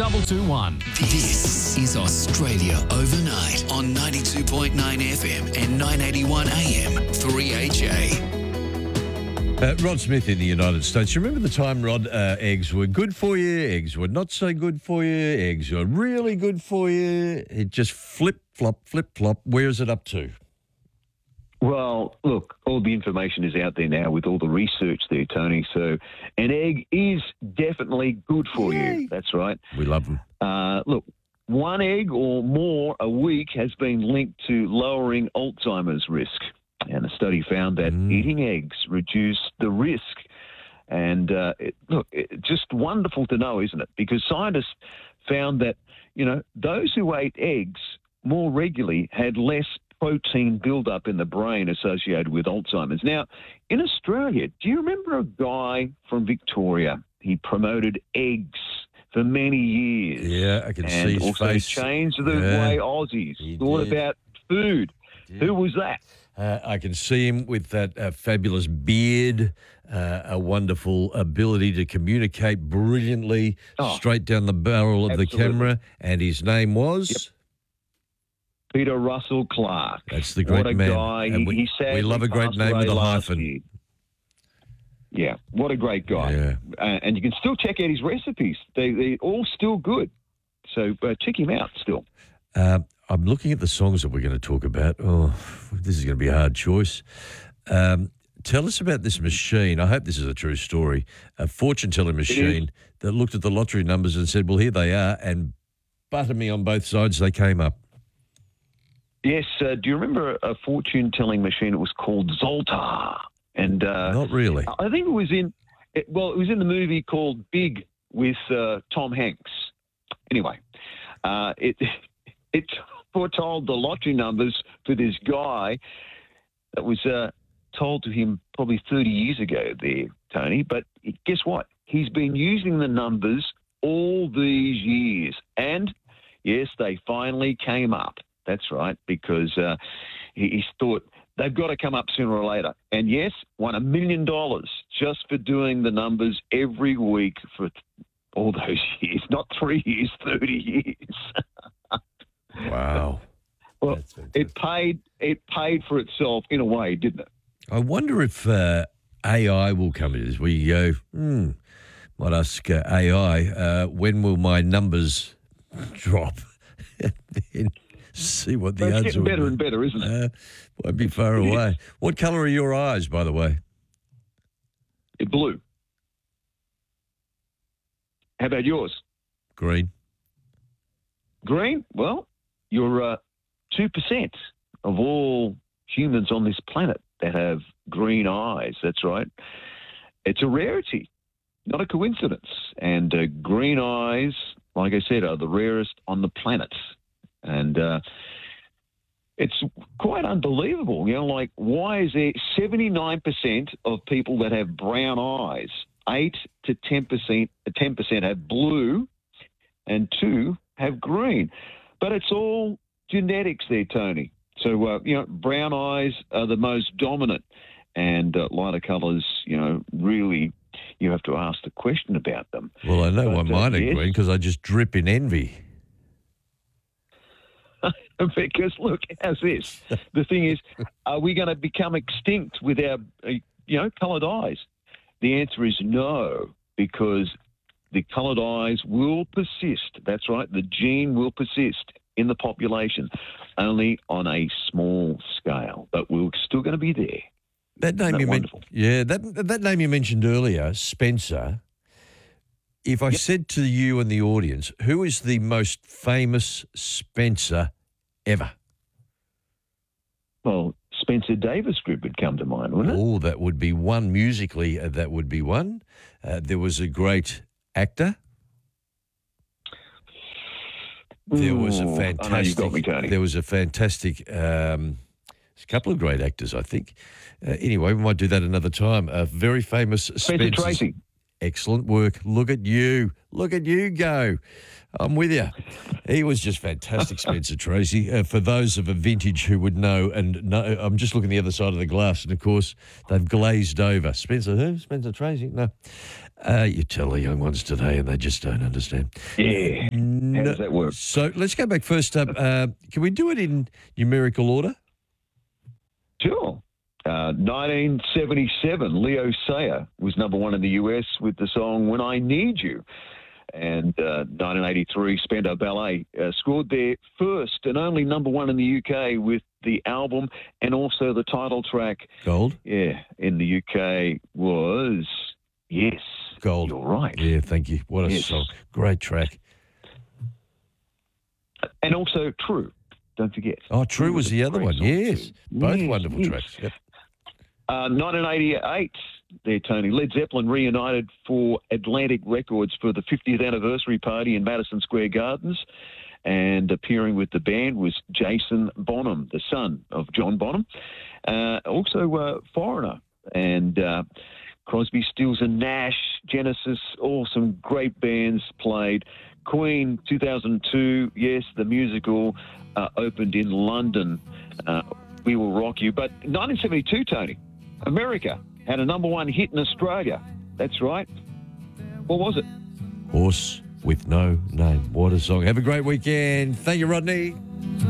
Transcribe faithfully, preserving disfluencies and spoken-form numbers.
double two one. This is Australia Overnight on ninety-two point nine F M and nine eighty-one A M three H A. Uh, Rod Smith in the United States. You remember the time, Rod, uh, eggs were good for you, eggs were not so good for you, eggs were really good for you. It just flip-flop, flip-flop. Where is it up to? Well, look, all the information is out there now with all the research there, Tony. So an egg is definitely good for Yay. you. That's right. We love them. Uh, look, one egg or more a week has been linked to lowering Alzheimer's risk. And a study found that mm. eating eggs reduced the risk. And uh, it, look, it's just wonderful to know, isn't it? Because scientists found that, you know, those who ate eggs more regularly had less protein buildup in the brain associated with Alzheimer's. Now, in Australia, do you remember a guy from Victoria? He promoted eggs for many years. Yeah, I can and see his also face. changed the yeah. way Aussies He thought did. about food. Who was that? Uh, I can see him with that uh, fabulous beard, uh, a wonderful ability to communicate brilliantly, oh, straight down the barrel of absolutely. the camera, and his name was? Yep. Peter Russell Clark. That's the great what a man. guy. And He, we, he sadly we love a great passed name away with a last hyphen. year. Yeah, what a great guy. Yeah. Uh, and you can still check out his recipes. They, they're all still good. So uh, check him out still. Uh, I'm looking at the songs that we're going to talk about. Oh, this is going to be a hard choice. Um, tell us about this machine. I hope this is a true story. A fortune-telling machine that looked at the lottery numbers and said, well, here they are, and buttered me on both sides. They came up. Yes. Uh, do you remember a fortune-telling machine? It was called Zoltar. And uh, Not really. I think it was in, it, well, it was in the movie called Big with uh, Tom Hanks. Anyway, uh, it it foretold the lottery numbers for this guy that was uh, told to him probably thirty years ago there, Tony. But guess what? He's been using the numbers all these years. And, yes, they finally came up. That's right, because uh, he, he thought they've got to come up sooner or later. And, yes, won a million dollars just for doing the numbers every week for all those years. Not three years, thirty years. Wow. Well, it paid it paid for itself in a way, didn't it? I wonder if uh, A I will come in as we go, hmm, might ask uh, A I, uh, when will my numbers drop? And see what the Well, odds it's getting will better be. and better, isn't it? Uh, won't be far It away. is. What colour are your eyes, by the way? It blew. How about yours? Green. Green? Well, you're uh, two percent of all humans on this planet that have green eyes. That's right. It's a rarity, not a coincidence. And uh, green eyes, like I said, are the rarest on the planet. And uh, it's quite unbelievable. You know, like, why is there seventy-nine percent of people that have brown eyes, eight to ten percent, ten percent have blue, and two have green? But it's all genetics there, Tony. So, uh, you know, brown eyes are the most dominant, and uh, lighter colours, you know, really, you have to ask the question about them. Well, I know But, why mine uh, are yes. green, because I just drip in envy. Because, look, how's this? The thing is, are we going to become extinct with our, uh, you know, coloured eyes? The answer is no, because the coloured eyes will persist. That's right. The gene will persist in the population, only on a small scale, but we're still going to be there. That name Isn't you that mentioned, wonderful? yeah, that that name you mentioned earlier, Spencer. If I Yep. said to you and the audience, who is the most famous Spencer ever? Well, Spencer Davis Group would come to mind, wouldn't it? Oh, that would be one musically. Uh, that would be one. Uh, there was a great actor. There was a Ooh, I know you've fantastic. got me, Tony. There was a fantastic. Um, there's a couple of great actors, I think. Uh, anyway, we might do that another time. A very famous Spencer Spencer Tracy. Excellent work. Look at you. Look at you go. I'm with you. He was just fantastic, Spencer Tracy. Uh, for those of a vintage who would know, and know, I'm just looking the other side of the glass, and of course, they've glazed over. Spencer who? Spencer Tracy? No. Uh, you tell the young ones today and they just don't understand. Yeah. How does that work? So let's go back first up. Uh, can we do it in numerical order? Sure. Uh, nineteen seventy-seven, Leo Sayer was number one in the U S with the song When I Need You. And uh, nineteen eighty-three, Spandau Ballet uh, scored their first and only number one in the U K with the album and also the title track. Gold? Yeah, in the U K was, yes. Gold. You're right. Yeah, thank you. What a Yes. song. Great track. And also True, don't forget. Oh, True was the other great one. song Yes. too. Both Yes, wonderful yes. tracks. Yep. Uh, nineteen eighty-eight, there, Tony. Led Zeppelin reunited for Atlantic Records for the fiftieth anniversary party in Madison Square Gardens. And appearing with the band was Jason Bonham, the son of John Bonham. Uh, also, uh, Foreigner and uh, Crosby, Stills and Nash, Genesis, all some great bands played. Queen, two thousand two, yes, the musical uh, opened in London. Uh, We Will Rock You. But nineteen seventy-two, Tony, America had a number one hit in Australia. That's right. What was it? Horse with No Name. What a song. Have a great weekend. Thank you, Rodney.